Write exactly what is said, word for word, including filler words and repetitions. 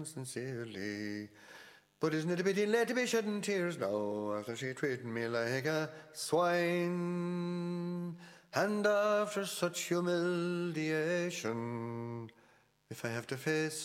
sincerely. But isn't it a pity let to be shedding tears now after she treated me like a swine? And after such humiliation, if I have to face